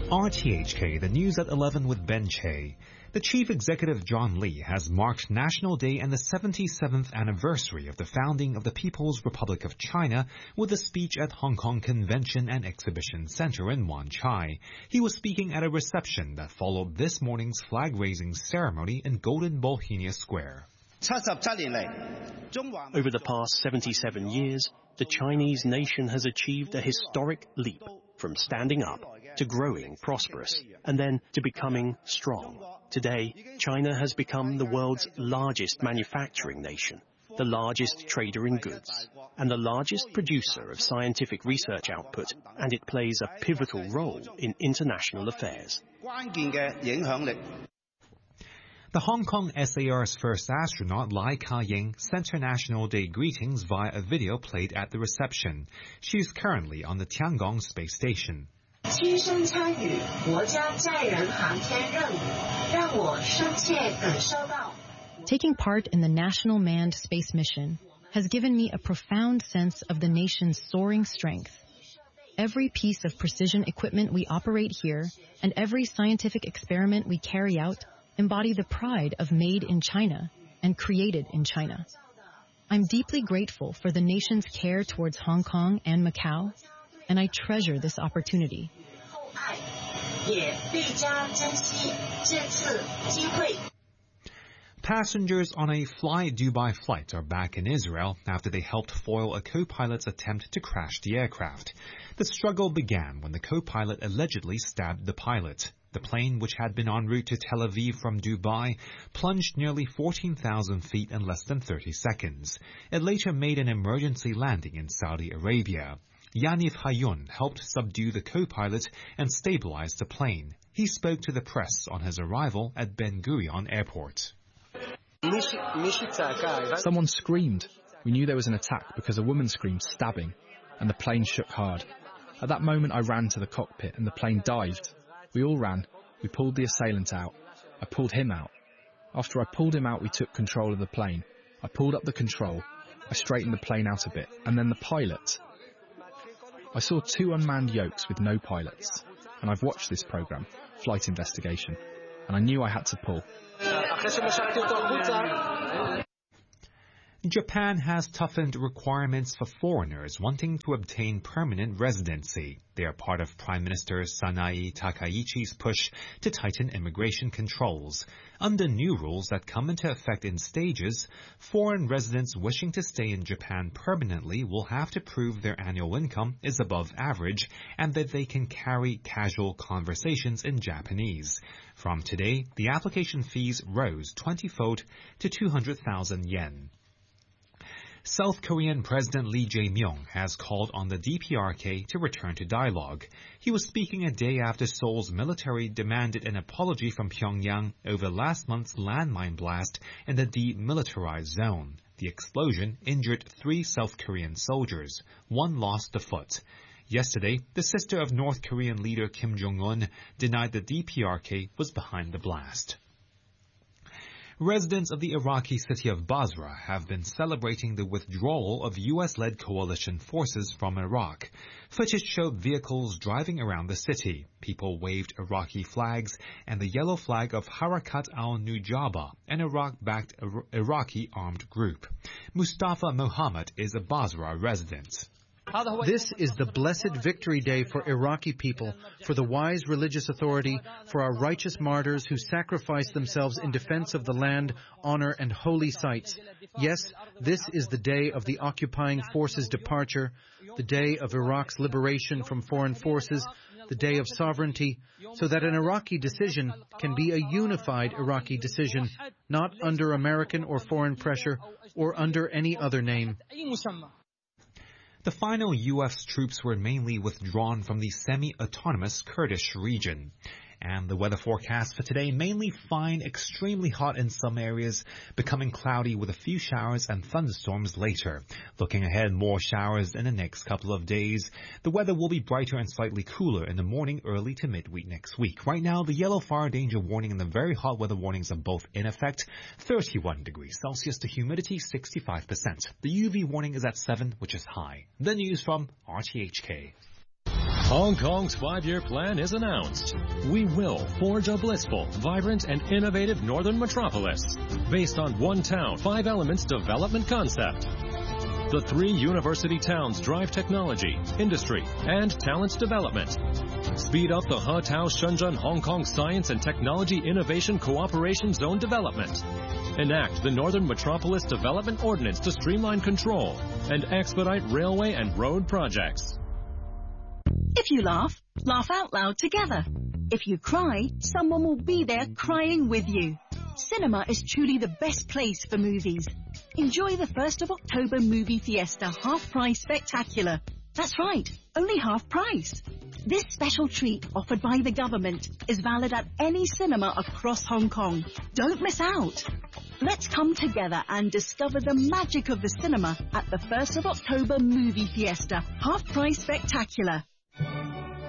RTHK, the news at 11 with Ben Che. The chief executive John Lee has marked National Day and the 77th anniversary of the founding of the People's Republic of China with a speech at Hong Kong Convention and Exhibition Center in Wan Chai. He was speaking at a reception that followed this morning's flag-raising ceremony in Golden Bohemia Square. Over the past 77 years, the Chinese nation has achieved a historic leap from standing up to growing prosperous and then to becoming strong. Today, China has become the world's largest manufacturing nation, the largest trader in goods, and the largest producer of scientific research output, and it plays a pivotal role in international affairs. The Hong Kong SAR's first astronaut, Lai Ka-ying, sent her National Day greetings via a video played at the reception. She is currently on the Tiangong space station. Taking part in the National Manned Space Mission has given me a profound sense of the nation's soaring strength. Every piece of precision equipment we operate here and every scientific experiment we carry out embody the pride of made in China and created in China. I'm deeply grateful for the nation's care towards Hong Kong and Macau, and I treasure this opportunity. Passengers on a Fly Dubai flight are back in Israel after they helped foil a co-pilot's attempt to crash the aircraft. The struggle began when the co-pilot allegedly stabbed the pilot. The plane, which had been en route to Tel Aviv from Dubai, plunged nearly 14,000 feet in less than 30 seconds. It later made an emergency landing in Saudi Arabia. Yaniv Hayun helped subdue the co-pilot and stabilize the plane. He spoke to the press on his arrival at Ben Gurion Airport. Someone screamed. We knew there was an attack because a woman screamed stabbing, and the plane shook hard. At that moment I ran to the cockpit and the plane dived. We all ran. We pulled the assailant out. I pulled him out. After I pulled him out, we took control of the plane. I pulled up the control. I straightened the plane out a bit. And then the pilot. I saw 2 unmanned yokes with no pilots. And I've watched this program, Flight Investigation. And I knew I had to pull. Japan has toughened requirements for foreigners wanting to obtain permanent residency. They are part of Prime Minister Sanae Takaichi's push to tighten immigration controls. Under new rules that come into effect in stages, foreign residents wishing to stay in Japan permanently will have to prove their annual income is above average and that they can carry casual conversations in Japanese. From today, the application fees rose 20-fold to 200,000 yen. South Korean President Lee Jae-myung has called on the DPRK to return to dialogue. He was speaking a day after Seoul's military demanded an apology from Pyongyang over last month's landmine blast in the demilitarized zone. The explosion injured 3 South Korean soldiers. 1 lost a foot. Yesterday, the sister of North Korean leader Kim Jong-un denied the DPRK was behind the blast. Residents of the Iraqi city of Basra have been celebrating the withdrawal of U.S.-led coalition forces from Iraq. Footage showed vehicles driving around the city. People waved Iraqi flags and the yellow flag of Harakat al-Nujaba, an Iraq-backed Iraqi armed group. Mustafa Mohammed is a Basra resident. This is the blessed victory day for Iraqi people, for the wise religious authority, for our righteous martyrs who sacrificed themselves in defense of the land, honor, and holy sites. Yes, this is the day of the occupying forces' departure, the day of Iraq's liberation from foreign forces, the day of sovereignty, so that an Iraqi decision can be a unified Iraqi decision, not under American or foreign pressure or under any other name. The final U.S. troops were mainly withdrawn from the semi-autonomous Kurdish region. And the weather forecast for today, mainly fine, extremely hot in some areas, becoming cloudy with a few showers and thunderstorms later. Looking ahead, more showers in the next couple of days. The weather will be brighter and slightly cooler in the morning, early to midweek next week. Right now, the yellow fire danger warning and the very hot weather warnings are both in effect. 31 degrees Celsius, the humidity 65%. The UV warning is at 7, which is high. The news from RTHK. Hong Kong's 5-year plan is announced. We will forge a blissful, vibrant, and innovative northern metropolis based on one town, 5 elements development concept. The 3 university towns drive technology, industry, and talent development. Speed up the He-Tao Shenzhen Hong Kong Science and Technology Innovation Cooperation Zone development. Enact the Northern Metropolis Development Ordinance to streamline control and expedite railway and road projects. If you laugh, laugh out loud together. If you cry, someone will be there crying with you. Cinema is truly the best place for movies. Enjoy the 1st of October Movie Fiesta half-price spectacular. That's right, only half price. This special treat offered by the government is valid at any cinema across Hong Kong. Don't miss out. Let's come together and discover the magic of the cinema at the 1st of October Movie Fiesta half-price spectacular.